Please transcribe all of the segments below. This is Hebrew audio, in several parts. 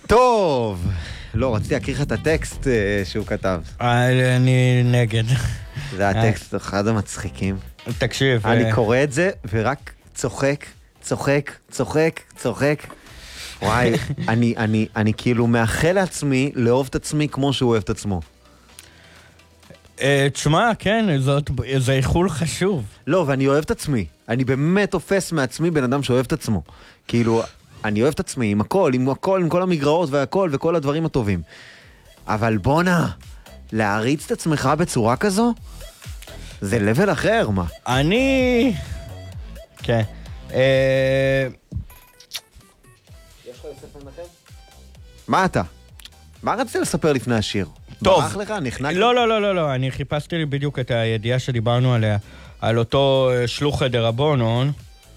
טוב, לא, רציתי להקריא לך את הטקסט שהוא כתב. אני נגד. זה הטקסט אחד המצחיקים. תקשיב. אני קורא את זה ורק צוחק, צוחק, צוחק, צוחק. וואי, אני כאילו מאחל לעצמי לאהוב את עצמי כמו שהוא אוהב את עצמו. תשמע, כן, זה איחול חשוב. לא, ואני אוהב את עצמי. אני באמת תופס מעצמי בן אדם שאוהב את עצמו. כאילו, אני אוהב את עצמי עם הכל, עם כל המגרעות והכל וכל הדברים הטובים. אבל בונה, להריץ את עצמך בצורה כזו? זה לבל אחר, מה? אני... כן. יש לך לספר לכם? מה אתה? מה רצית לספר לפני השיר? טוב. ברח לך? נחנק? לא, אני חיפשתי לי בדיוק את הידיעה שדיברנו עליה, על אותו שלוחא דרבנן.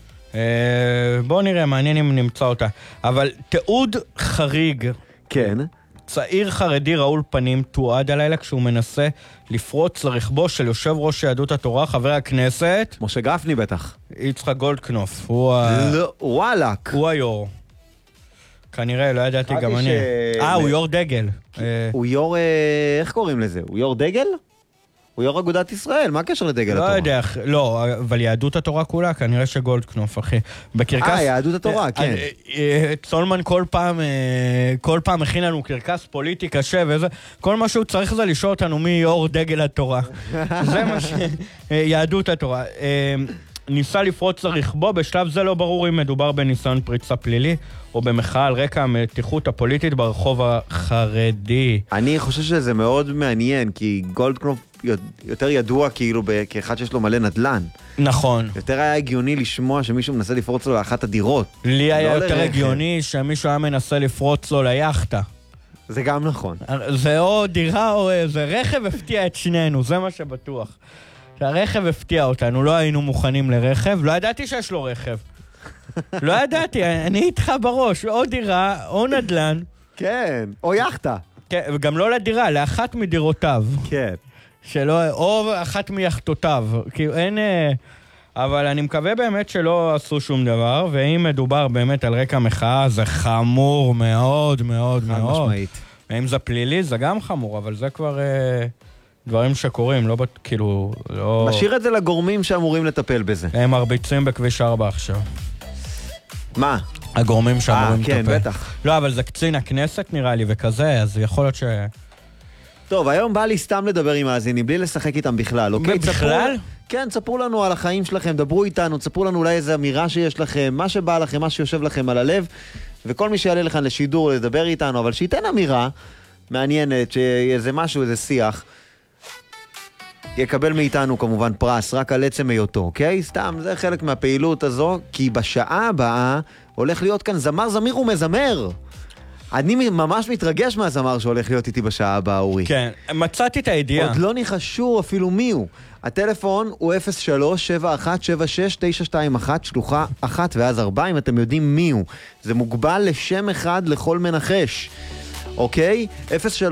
בואו נראה, מעניין אם נמצא אותה. אבל תיעוד חריג. כן. צעיר חרדי רעול פנים תועד הלילה כשהוא מנסה לפרוץ לרכבו של יושב ראש יהדות התורה, חבר הכנסת משה גפני בטח. יצחק גולדקנופ. לא, וואלק. הוא היור. כנראה, לא ידעתי גם אני. הוא יור דגל. הוא יור, איך קוראים לזה? הוא יור דגל? הוא יור אגודת ישראל, מה הקשר לדגל התורה? לא יודע, לא, אבל יהדות התורה כולה, כנראה שגולדקנופ, אחי. בקרקס... יהדות התורה, כן. צולמן כל פעם הכין לנו קרקס פוליטי קשה, וזה, כל מה שהוא צריך זה לשאול אותנו מי יור דגל התורה. זה מה ש... יהדות התורה. ניסה לפרוץ לרכבו, בשלב זה לא ברור אם מדובר בניסיון פריצה פלילי, או במחאה על רקע המתיחות הפוליטית ברחוב החרדי. אני חושב שזה מאוד מעניין, כי גולדקנופ יותר ידוע כאילו כאחד שיש לו מלא נדל"ן. נכון. יותר היה הגיוני לשמוע שמישהו מנסה לפרוץ לו לאחת הדירות. לי היה יותר הגיוני שמישהו היה מנסה לפרוץ לו ליחטה. זה גם נכון. זה או דירה או זה רכב הפתיע את שנינו, זה מה שבטוח. הרכב הפתיע אותנו, לא היינו מוכנים לרכב, לא ידעתי שיש לו רכב. לא ידעתי, אני איתך בראש, או דירה, או נדל"ן. כן, או יחטה. כן, וגם לא לדירה, לאחת מדירותיו. כן. שלא, או אחת מיחטותיו. כאילו אין... אבל אני מקווה באמת שלא עשו שום דבר, ואם מדובר באמת על רקע מחאה, זה חמור מאוד מאוד מאוד. חד משמעית. ואם זה פלילי, זה גם חמור, אבל זה כבר... דברים שקורים, לא כאילו, לא... משאיר את זה לגורמים שאמורים לטפל בזה. הם מרביצים בכביש 4 עכשיו. מה? הגורמים שאמורים לטפל. כן, בטח. לא, אבל זה קצין הכנסת נראה לי וכזה, אז יכול להיות ש... טוב, היום בא לי סתם לדבר עם מאזינים, בלי לשחק איתם בכלל, אוקיי? בכלל? כן, תספרו לנו על החיים שלכם, דברו איתנו, תספרו לנו אולי איזו אמירה שיש לכם, מה שבא לכם, מה שיושב לכם על הלב, וכל מי שיעלה לכאן לשידור לדבר איתנו, אבל שייתן אמירה מעניינת, שאיזה משהו, איזה שיח, יקבל מאיתנו כמובן פרס, רק על עצם היותו, אוקיי? סתם, זה חלק מהפעילות הזו, כי בשעה הבאה הולך להיות כאן זמר, זמיר ומזמר. אני ממש מתרגש מהזמר שהולך להיות איתי בשעה הבאה, אורי. כן, מצאתי את הידיעה. עוד לא ניחשו אפילו מי הוא. הטלפון הוא 03-7176-921, שלוחה 1 ואז 4, אם אתם יודעים מי הוא. זה מוגבל לשם אחד לכל מנחש. אוקיי? 03-7176-921,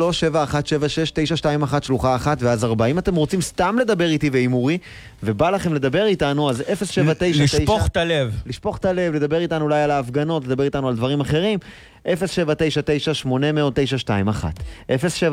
שלוחה 1 ואז 4. אם אתם רוצים סתם לדבר איתי ועם אורי, ובא לכם לדבר איתנו, אז 079... לשפוך את הלב. לשפוך את הלב, לדבר איתנו אולי על ההפגנות, לדבר איתנו על דברים אחרים. 0799-800-921. 0799-800-921.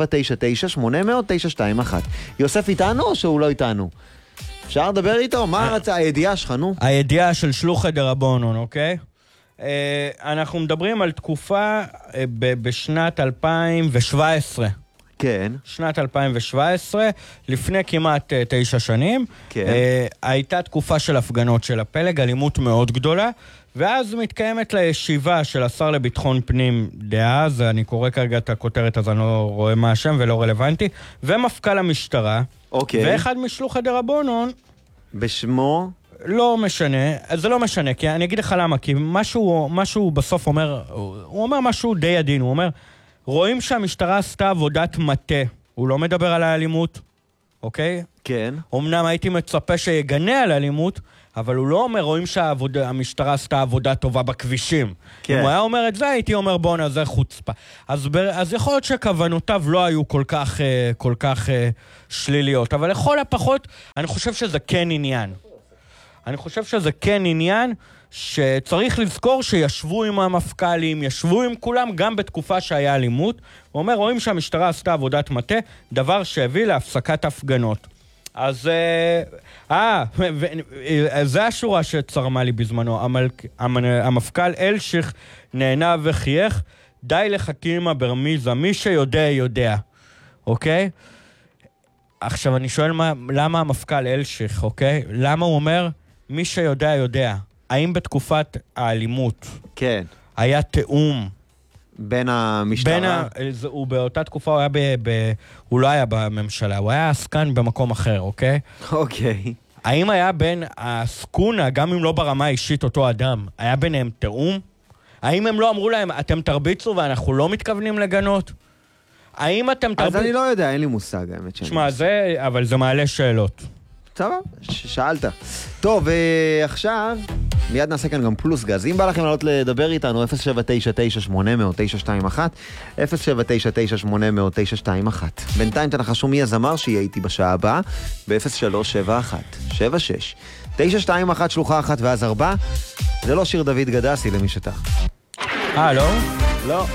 יוסף איתנו או שהוא לא איתנו? אפשר לדבר איתו? מה רצה? הידיעה שלך, נו? הידיעה של שלוחא דרבנן, אוקיי? אנחנו מדברים על תקופה בשנת 2017. כן. שנת 2017, לפני כמעט 9 שנים. כן. הייתה תקופה של הפגנות של הפלג, אלימות מאוד גדולה, ואז מתקיימת לישיבה של השר לביטחון פנים דאז, אני קורא כרגע את הכותרת, אז אני לא רואה מה השם ולא רלוונטי, ומפכ"ל המשטרה, אוקיי. ואחד משלוחא דרבנן, בשמו... לא משנה, זה לא משנה, כי אני אגיד לך למה, כי משהו בסוף אומר, הוא אומר משהו די עדין, הוא אומר, רואים שהמשטרה עשתה עבודת מטה, הוא לא מדבר על האלימות, אוקיי? כן. אמנם הייתי מצפה שיגנה על האלימות, אבל הוא לא אומר, רואים שהמשטרה עשתה עבודה טובה בכבישים. כן. אם הוא היה אומר את זה, הייתי אומר, בואנה, זה חוצפה. אז יכול להיות שכוונותיו לא היו כל כך שליליות, אבל לכל הפחות, אני חושב שזה כן עניין. אני חושב שזה כן עניין שצריך לזכור שישבו עם המפכ"לים, ישבו עם כולם גם בתקופה שהיה אלימות. הוא אומר, רואים שהמשטרה עשתה עבודת מטה, דבר שהביא להפסקת הפגנות. אז זה השורה שצרמה לי בזמנו. המפכ"ל אלשיך נהנה וחייך, די לחכימה ברמיזה, מי שיודע יודע, אוקיי? עכשיו אני שואל למה המפכ"ל אלשיך, אוקיי? למה הוא אומר מי שיודע יודע? האם בתקופת האלימות כן. היה תאום בין המשטרה? הוא באותה תקופה הוא היה הוא לא היה בממשלה, הוא היה עסקן במקום אחר, אוקיי? אוקיי. האם היה בין הסקונה, גם אם לא ברמה האישית אותו אדם, היה ביניהם תאום? האם הם לא אמרו להם, אתם תרביצו ואנחנו לא מתכוונים לגנות? האם אתם תרביצו? אז אני לא יודע, אין לי מושג, האמת שאני. תשמע, אבל זה מעלה שאלות. סבבה, שאלת. טוב, עכשיו, מיד נעשה כאן גם פלוס גז. אם בא לכם לעלות לדבר איתנו, 0799800-921, 0799800-921. בינתיים תנחשו מי הזמר שיהיה איתי בשעה הבאה, ב-0371-76-921, שלוחה 1 ואז 4. זה לא שיר דוד גדסי למי שתח. לא? לא.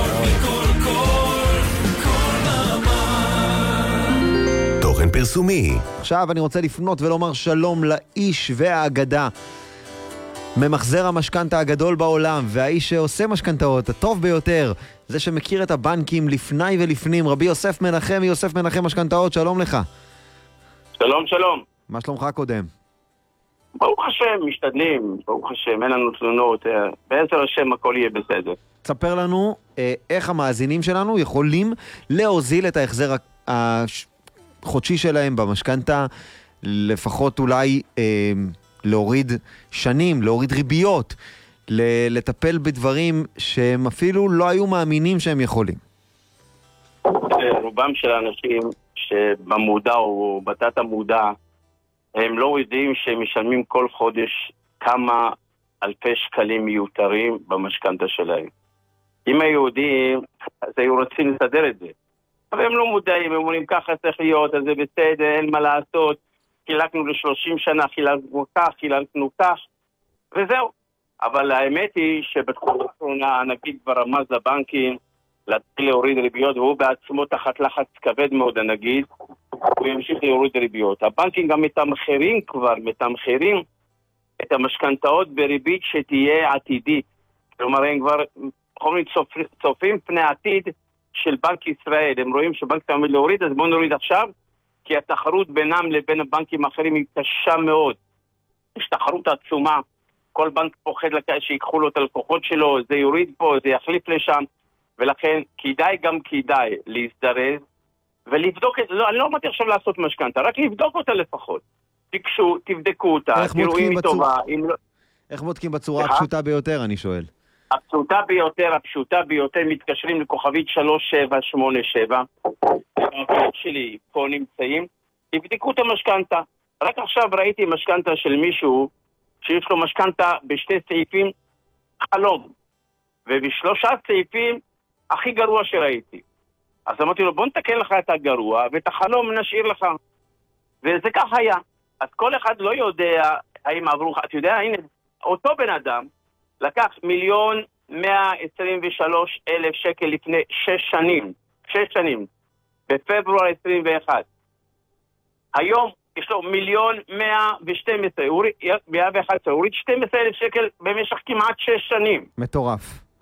תוכן פרסומי. עכשיו אני רוצה לפנות ולומר שלום לאיש והאגדה, ממחזר המשכנתה הגדול בעולם, והאיש שעושה משכנתאות הטוב ביותר, זה שמכיר את הבנקים לפני ולפנים, רבי יוסף מנחם, יוסף מנחם משכנתאות, שלום לך. שלום, שלום. מה שלומך קודם? ברוך השם, משתדלים, ברוך השם, אין לנו תלונות, בעזר השם הכל יהיה בסדר. תספר לנו איך המאזינים שלנו יכולים להוזיל את ההחזר החודשי שלהם במשכנתה, לפחות אולי להוריד שנים, להוריד ריביות, לטפל בדברים שהם אפילו לא היו מאמינים שהם יכולים. רובם של האנשים שבמודע או בתת המודע, הם לא יודעים שהם משלמים כל חודש כמה אלפי שקלים מיותרים במשכנתה שלהם. אם היהודים, אז היו רוצים לסדר את זה. אבל הם לא מודעים, הם אומרים ככה צריך להיות, אז זה בסדר, אין מה לעשות, חילקנו ל-30 שנה, חילקנו כך, וזהו. אבל האמת היא שבתקופה האחרונה הנגיד כבר רמז לבנקים להתחיל להוריד ריביות, והוא בעצמו תחת לחץ כבד מאוד הנגיד, הוא ימשיך להוריד ריביות. הבנקים גם מתמחרים את המשכנתאות בריבית שתהיה עתידית. כלומר, הם כבר צופים פני עתיד של בנק ישראל. הם רואים שבנק ישראל עומד להוריד, אז בואו נוריד עכשיו, כי התחרות בינם לבין הבנקים האחרים היא קשה מאוד. יש תחרות עצומה, כל בנק פוחד שיקחו לו את הלקוחות שלו, זה יוריד פה, זה יחליף לשם, ולכן כדאי להזדרז, ולבדוק את זה. לא, אני לא אמרתי עכשיו לעשות משכנתה, רק לבדוק אותה לפחות. תיגשו, תבדקו אותה, תראו אם היא טובה. איך בודקים בצורה הפשוטה ביותר, אני שואל? הפשוטה ביותר, מתקשרים לכוכבית 3787, המפקד שלי פה נמצאים, תבדקו את המשכנתה. רק עכשיו ראיתי משכנתה של מישהו שיש לו משכנתה בשתי סעיפים חלום, ובשלושה סעיפים הכי גרוע שראיתי. אז אמרתי לו, בוא נתקן לך את הגרוע, ואת החלום נשאיר לך. וזה כך היה. אז כל אחד לא יודע האם עברו, אתה יודע, הנה, אותו בן אדם לקח 1,123,000 שקל לפני 6 שנים, בפברואר 21. היום יש לו 1,112,000, הוא הוריד 12,000 שקל במשך כמעט 6 שנים. מטורף.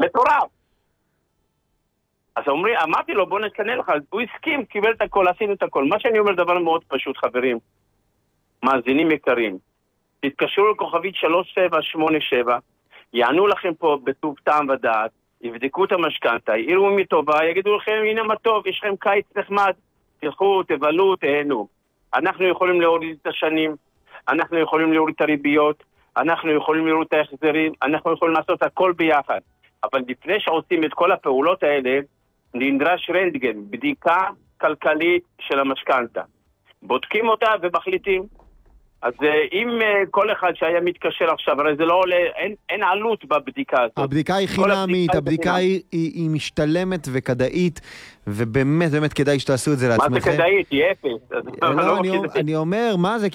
אז אמרתי לו, בוא נתקנה לך, הוא הסכים, קיבל את הכל, עשינו את הכל. מה שאני אומר דבר מאוד פשוט, חברים, מאזינים יקרים, תתקשרו לכוכבית 3787, יענו לכם פה בטוב טעם ודעת, יבדקו את המשכנתה, יראו מי טובה, יגידו לכם, הנה מה טוב, יש לכם קיץ נחמד, תלכו, תבלו, תהנו. אנחנו יכולים להוריד את השנים, אנחנו יכולים להוריד את הריביות, אנחנו יכולים להוריד את ההחזרים, אנחנו יכולים לעשות הכל ביחד. אבל לפני שעושים את כל הפעולות האלה, נדרש רנטגן, בדיקה כלכלית של המשכנתה. בודקים אותה ומחליטים. אז אם כל אחד שהיה מתקשר עכשיו, הרי זה לא עולה, אין עלות בבדיקה הזאת. הבדיקה היא חינמית, הבדיקה היא משתלמת וכדאית, ובאמת באמת כדאי שתעשו את זה לעצמכם. מה זה כדאית? היא אפס. לא, אני אומר, מה זה?